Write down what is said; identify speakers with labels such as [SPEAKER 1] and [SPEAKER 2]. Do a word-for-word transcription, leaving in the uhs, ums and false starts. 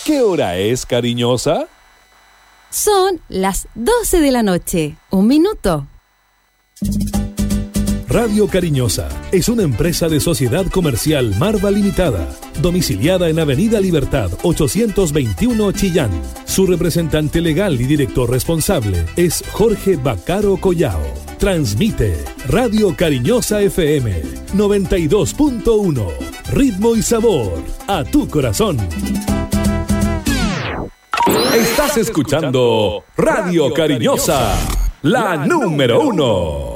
[SPEAKER 1] ¿Qué hora es, cariñosa?
[SPEAKER 2] Son las doce de la noche. Un minuto.
[SPEAKER 3] Radio Cariñosa es una empresa de sociedad comercial Marva Limitada, domiciliada en Avenida Libertad ochocientos veintiuno Chillán. Su representante legal y director responsable es Jorge Bacaro Collao. Transmite Radio Cariñosa F M noventa y dos punto uno. Ritmo y sabor a tu corazón.
[SPEAKER 1] Estás escuchando Radio Cariñosa, la número uno.